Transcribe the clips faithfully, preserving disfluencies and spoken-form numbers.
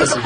Vas-y.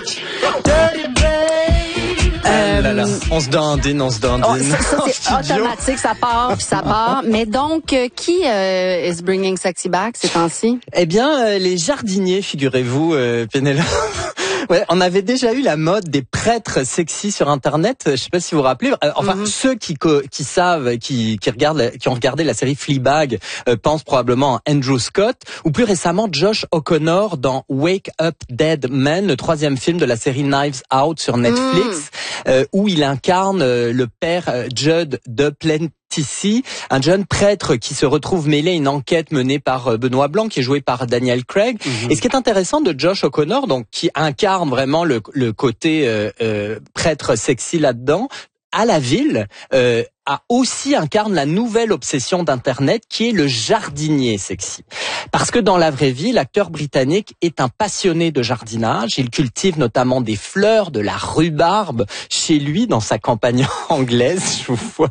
Euh, là, là. On se dandine, on se dandine. Oh, ça, ça c'est automatique, ça part puis ça part. Mais donc, euh, qui euh, is bringing sexy back ces temps-ci? Eh bien, euh, les jardiniers, figurez-vous, euh, Pénélope. Ouais, on avait déjà eu la mode des prêtres sexy sur Internet. Je sais pas si vous vous rappelez. Euh, enfin, mm-hmm. ceux qui qui savent, qui qui regardent, qui ont regardé la série Fleabag, euh, pensent probablement à Andrew Scott ou plus récemment Josh O'Connor dans Wake Up Dead Men, le troisième film de la série Knives Out sur Netflix, mm. euh, où il incarne euh, le père euh, Judd Duplantis. Ici, un jeune prêtre qui se retrouve mêlé à une enquête menée par Benoît Blanc, qui est joué par Daniel Craig. Mmh. Et ce qui est intéressant de Josh O'Connor, donc qui incarne vraiment le, le côté euh, euh, prêtre sexy là-dedans, à la ville, euh, a aussi incarne la nouvelle obsession d'Internet qui est le jardinier sexy. Parce que dans la vraie vie, l'acteur britannique est un passionné de jardinage. Il cultive notamment des fleurs, de la rhubarbe chez lui dans sa campagne anglaise. Je vous vois.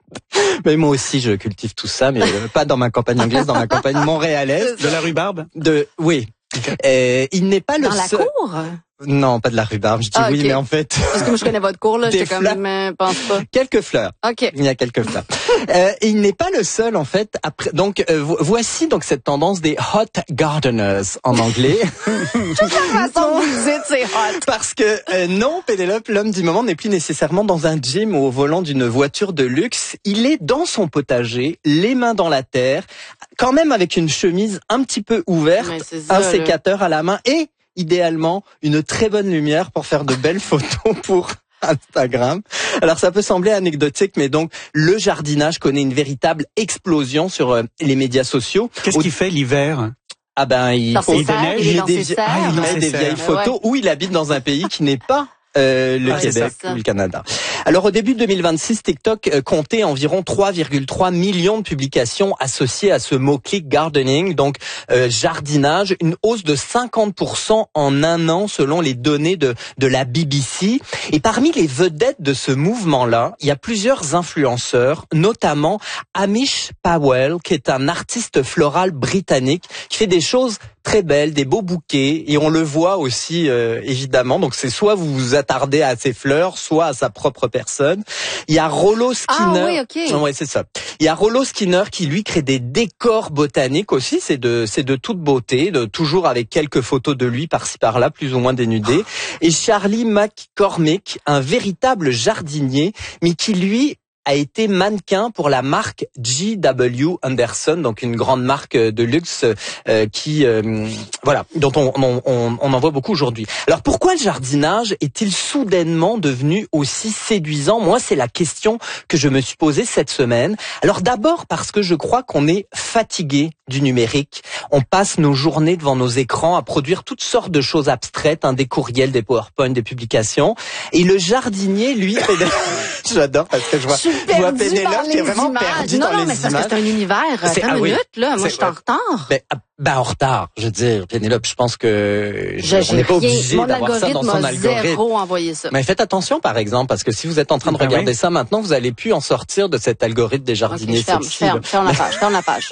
Mais moi aussi, je cultive tout ça, mais euh, pas dans ma campagne anglaise, dans ma campagne montréalaise. De la rhubarbe? De, oui. Okay. Euh, il n'est pas le dans seul. Dans la cour? Non, pas de la rhubarbe. Je dis ah, oui, okay. mais en fait. Parce que moi, je connais votre cours, là. J'étais comme, mais pense pas. Quelques fleurs. OK. Il y a quelques fleurs. euh, et il n'est pas le seul, en fait. Après, donc, euh, voici donc cette tendance des hot gardeners en anglais. Toute la façon dont vous dites, c'est hot. Parce que, euh, non, Pénélope, l'homme du moment n'est plus nécessairement dans un gym ou au volant d'une voiture de luxe. Il est dans son potager, les mains dans la terre, quand même avec une chemise un petit peu ouverte, ça, un sécateur là. à la main et idéalement, une très bonne lumière pour faire de belles photos pour Instagram. Alors, ça peut sembler anecdotique, mais donc, le jardinage connaît une véritable explosion sur euh, les médias sociaux. Qu'est-ce Au... qu'il fait l'hiver? Ah ben, il, dans il, serres, il, il, met des, vie... ah, il met des vieilles photos ouais. où il habite dans un pays qui n'est pas Euh, le ah, Québec ou le Canada. Alors au début de deux mille vingt-six, TikTok euh, comptait environ trois virgule trois millions de publications associées à ce mot-clic gardening, donc euh, jardinage, une hausse de cinquante pour cent en un an selon les données de de la B B C. Et parmi les vedettes de ce mouvement-là, il y a plusieurs influenceurs, notamment Amish Powell, qui est un artiste floral britannique qui fait des choses très belles, des beaux bouquets, et on le voit aussi euh, évidemment. Donc c'est soit vous vous attardez à ses fleurs, soit à sa propre personne. Il y a Rollo Skinner. Ah oui, ok. Ouais, c'est ça. Il y a Rollo Skinner qui lui crée des décors botaniques aussi. C'est de c'est de toute beauté, de toujours avec quelques photos de lui par-ci par-là, plus ou moins dénudé. Et Charlie McCormick, un véritable jardinier, mais qui lui a été mannequin pour la marque G W Anderson, donc une grande marque de luxe euh, qui, euh, voilà, dont on, on, on, on en voit beaucoup aujourd'hui. Alors pourquoi le jardinage est-il soudainement devenu aussi séduisant? Moi, c'est la question que je me suis posée cette semaine. Alors d'abord parce que je crois qu'on est fatigué du numérique. On passe nos journées devant nos écrans à produire toutes sortes de choses abstraites, hein, des courriels, des PowerPoint, des publications. Et le jardinier, lui, fait des... j'adore parce que je vois. Je vois Pénélope qui est vraiment perdue dans les images. Non, non, mais c'est parce que c'est un univers. Attends ah, une oui. minute, là. Moi, je suis en retard. Ben, ben, en retard. Je veux dire, Pénélope, je pense que je, on n'est pas obligé d'avoir ça dans son algorithme. Zéro envoyé ça. Mais faites attention, par exemple, parce que si vous êtes en train de ben regarder oui. ça maintenant, vous allez plus en sortir de cet algorithme des jardiniers okay, je ferme, sexy. Je ferme, je ferme la page, je ferme la page.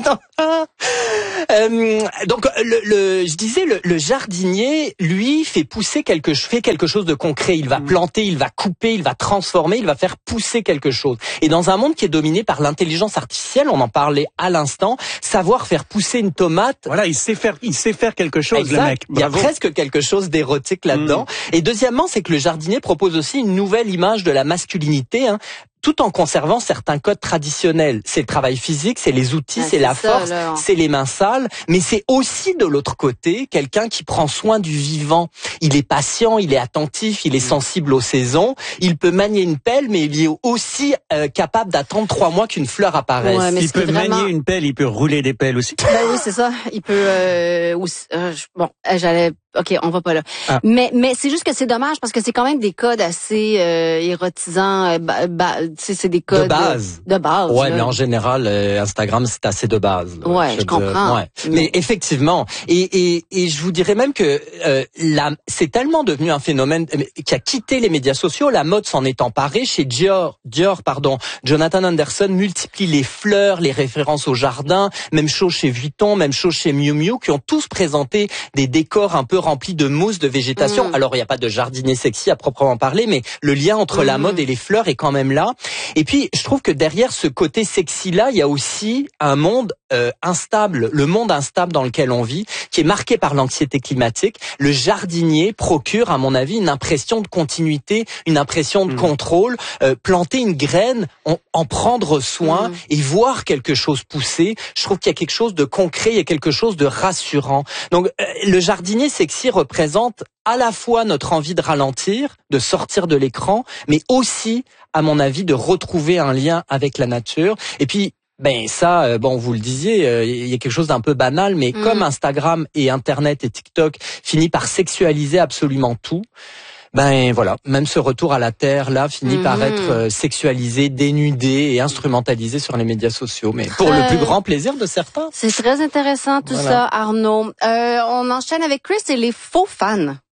euh, donc, le, le, je disais, le, le jardinier, lui, fait pousser quelque, fait quelque chose de concret. Il va planter, il va couper, il va transformer, il va faire pousser quelque chose. Et dans un monde qui est dominé par l'intelligence artificielle, on en parlait à l'instant, savoir faire pousser une tomate. Voilà, il sait faire, il sait faire quelque chose, exact. le mec. Bravo. Il y a presque quelque chose d'érotique là-dedans. Mmh. Et deuxièmement, c'est que le jardinier propose aussi une nouvelle image de la masculinité, hein, tout en conservant certains codes traditionnels. C'est le travail physique, c'est les outils, ah, c'est, c'est la ça, force, là. C'est les mains sales, mais c'est aussi de l'autre côté quelqu'un qui prend soin du vivant. Il est patient, il est attentif, il est sensible aux saisons, il peut manier une pelle, mais il est aussi euh, capable d'attendre trois mois qu'une fleur apparaisse. Ouais, mais il peut vraiment... manier une pelle, il peut rouler des pelles aussi. Ben oui, c'est ça. Il peut... Euh, aussi, euh, bon, j'allais... OK, on va pas là. Ah. Mais mais c'est juste que c'est dommage parce que c'est quand même des codes assez euh, érotisants. Euh, ba, ba, c'est des codes de base. De, de base. Ouais, là. mais en général, euh, Instagram c'est assez de base. Là, ouais, je, je comprends. Ouais. Mais... mais effectivement, et, et et je vous dirais même que euh, la c'est tellement devenu un phénomène qui a quitté les médias sociaux. La mode s'en est emparée. Chez Dior, Dior, pardon, Jonathan Anderson multiplie les fleurs, les références au jardin. Même chose chez Vuitton, même chose chez Miu Miu, qui ont tous présenté des décors un peu remplis de mousse, de végétation. Mmh. Alors, il n'y a pas de jardinier sexy à proprement parler, mais le lien entre mmh. la mode et les fleurs est quand même là. Et puis, je trouve que derrière ce côté sexy-là, il y a aussi un monde euh, instable, le monde instable dans lequel on vit, qui est marqué par l'anxiété climatique. Le jardinier procure, à mon avis, une impression de continuité, une impression de mmh. contrôle. Euh, planter une graine, en, en prendre soin mmh. et voir quelque chose pousser, je trouve qu'il y a quelque chose de concret, il y a quelque chose de rassurant. Donc, euh, le jardinier sexy représente à la fois notre envie de ralentir, de sortir de l'écran, mais aussi, à mon avis, de retrouver un lien avec la nature. Et puis, ben ça, bon, vous le disiez, euh, il y a quelque chose d'un peu banal, mais mmh. comme Instagram et Internet et TikTok finit par sexualiser absolument tout, ben voilà, même ce retour à la terre là finit mmh. par être euh, sexualisé, dénudé et instrumentalisé sur les médias sociaux, mais pour euh, le plus grand plaisir de certains. C'est très intéressant tout voilà. ça, Arnaud. Euh, on enchaîne avec Chris et les faux fans.